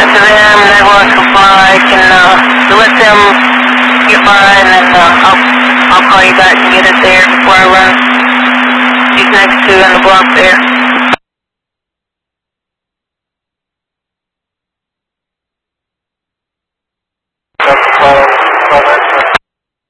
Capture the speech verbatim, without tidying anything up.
talk to them, nine one one Comply, can uh, you let them get by, and then uh, I'll, I'll call you back and get it there before I run these next two in the block there.